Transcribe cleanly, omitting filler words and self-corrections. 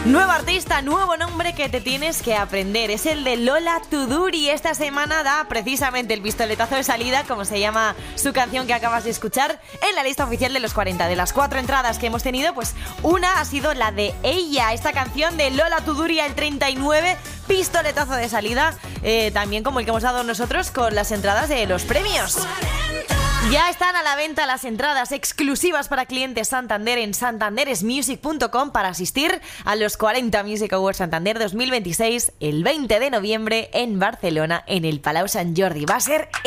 Nuevo artista, nuevo nombre que te tienes que aprender. Es el de Lola Tuduri. Esta semana da precisamente el pistoletazo de salida, como se llama su canción que acabas de escuchar, en la lista oficial de los 40. De las 4 entradas que hemos tenido, pues una ha sido la de ella. Esta canción de Lola Tuduri, el 39, pistoletazo de salida, también como el que hemos dado nosotros con las entradas de los premios. Ya están a la venta las entradas exclusivas para clientes Santander en santanderesmusic.com para asistir a los 40 Music Awards Santander 2026 el 20 de noviembre en Barcelona, en el Palau Sant Jordi. Va a ser